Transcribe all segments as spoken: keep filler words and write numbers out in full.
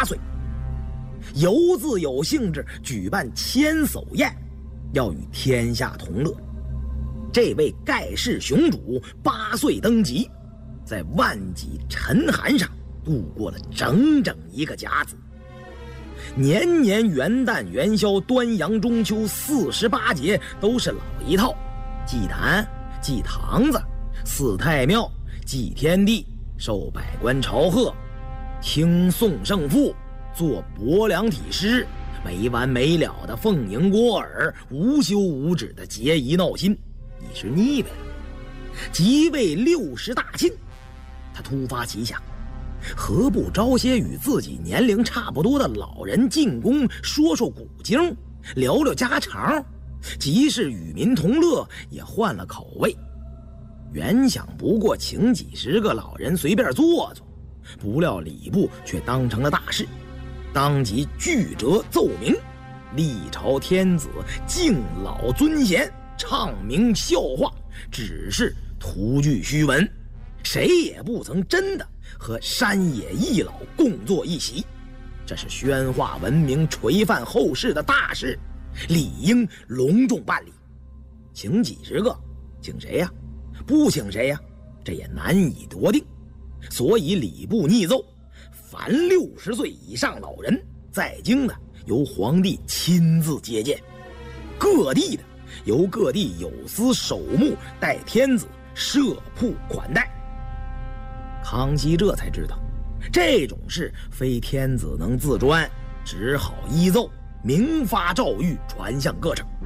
岁，有自有兴致举办千叟宴，要与天下同乐。这位盖世雄主八岁登基，在万几沉寒上度过了整整一个甲子。年年元旦元宵端阳中秋四十八节都是老一套，祭坛祭堂子，祀太庙，祭天地，受百官朝贺，听诵圣赋，做博良体诗，没完没了的奉迎郭尔，无休无止的节仪闹心，已是腻歪了。即位六十大庆，他突发奇想，何不招些与自己年龄差不多的老人进宫，说说古经，聊聊家常，即是与民同乐，也换了口味。原想不过请几十个老人随便坐坐，不料礼部却当成了大事，当即具折奏明，历朝天子敬老尊贤，唱名笑话，只是徒具虚文，谁也不曾真的和山野一老共坐一席。这是宣化文明垂范后世的大事，理应隆重办理。请几十个，请谁呀？不请谁呀？这也难以夺定。所以礼部拟奏，凡六十岁以上老人在京的，由皇帝亲自接见；各地的，由各地有司守墓代天子设铺款待。康熙这才知道，这种事非天子能自专，只好依奏明发诏谕，传向各省。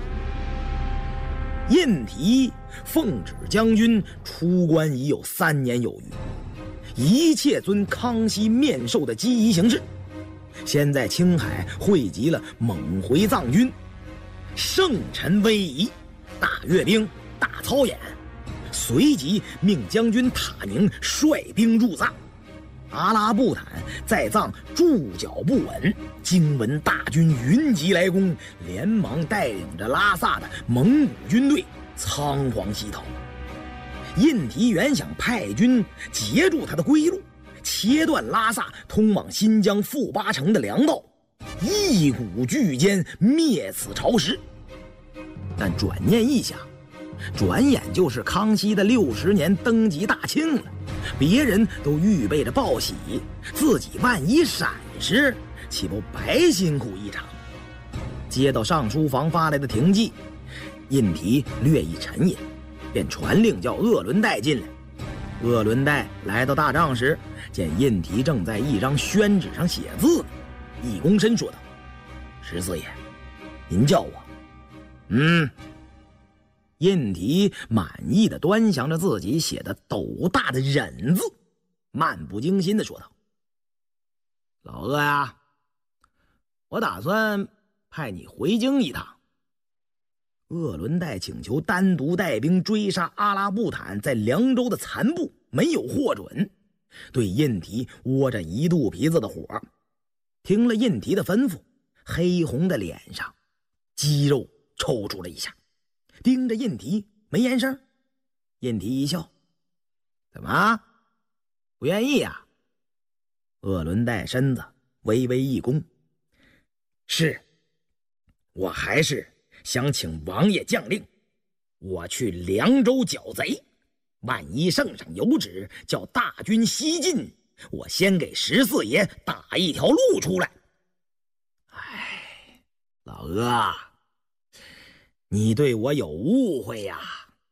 印提奉旨将军出关已有三年有余，一切遵康熙面授的机宜行事。先在青海汇集了蒙回藏军，圣臣威仪，大阅兵，大操演，随即命将军塔宁率兵入藏。阿拉布坦在藏驻脚不稳，经闻大军云集来攻，连忙带领着拉萨的蒙古军队仓皇西逃。印提原想派军截住他的归路，切断拉萨通往新疆富巴城的粮道，一鼓巨歼，灭此朝食。但转念一想，转眼就是康熙的六十年登基大庆了，别人都预备着报喜，自己万一闪失，岂不白辛苦一场？接到上书房发来的停记，印提略一沉吟，便传令叫鄂伦岱进来。鄂伦岱来到大帐时，见印提正在一张宣纸上写字呢，一躬身说道：“十四爷，您叫我。”嗯。印提满意的端详着自己写的斗大的忍字，漫不经心的说道：“老鄂呀，我打算派你回京一趟。”鄂伦岱请求单独带兵追杀阿拉布坦在凉州的残部，没有获准，对印提窝着一肚皮子的火。听了印提的吩咐，黑红的脸上肌肉抽搐了一下，盯着印提没言声。印提一笑：“怎么不愿意呀？”鄂伦岱身子微微一弓：“是，我还是想请王爷将令，我去凉州剿贼，万一圣上有旨叫大军西进，我先给十四爷打一条路出来。”哎，老鄂，你对我有误会呀！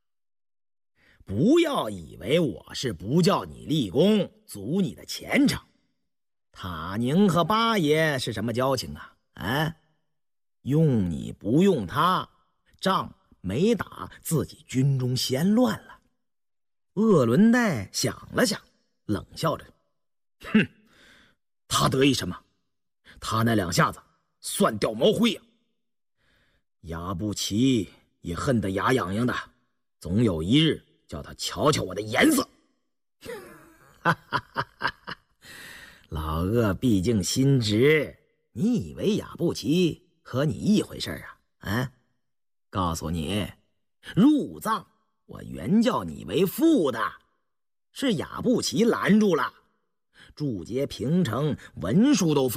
不要以为我是不叫你立功，阻你的前程。塔宁和八爷是什么交情啊？啊，用你不用他，仗没打，自己军中先乱了。鄂伦岱想了想，冷笑着：“哼，他得意什么？他那两下子算掉毛灰呀！亚布齐也恨得牙痒痒的，总有一日叫他瞧瞧我的颜色。”哈哈哈哈哈！老鄂毕竟心直，你以为亚布齐和你一回事啊？啊，告诉你，入藏我原叫你为副的，是亚布齐拦住了，驻节平城文书都